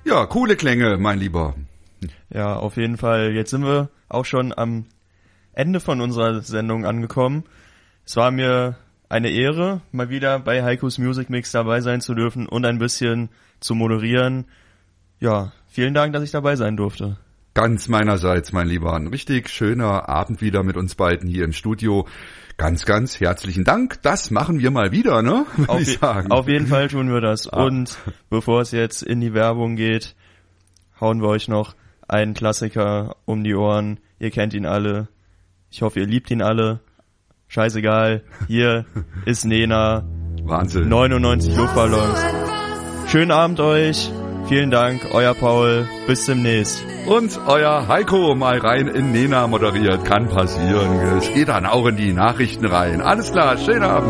Ja, coole Klänge, mein Lieber. Ja, auf jeden Fall. Jetzt sind wir auch schon am Ende von unserer Sendung angekommen. Es war mir eine Ehre, mal wieder bei Heikos Music Mix dabei sein zu dürfen und ein bisschen zu moderieren. Ja, vielen Dank, dass ich dabei sein durfte. Ganz meinerseits, mein Lieber. Ein richtig schöner Abend wieder mit uns beiden hier im Studio. Ganz, ganz herzlichen Dank. Das machen wir mal wieder, ne? Würde ich sagen. Auf jeden Fall tun wir das. Und bevor es jetzt in die Werbung geht, hauen wir euch noch einen Klassiker um die Ohren. Ihr kennt ihn alle. Ich hoffe, ihr liebt ihn alle. Scheißegal. Hier ist Nena. Wahnsinn. 99 Luftballons. Schönen Abend euch. Vielen Dank, euer Paul. Bis demnächst. Und euer Heiko mal rein in Nena moderiert. Kann passieren. Es geht dann auch in die Nachrichten rein. Alles klar, schönen Abend.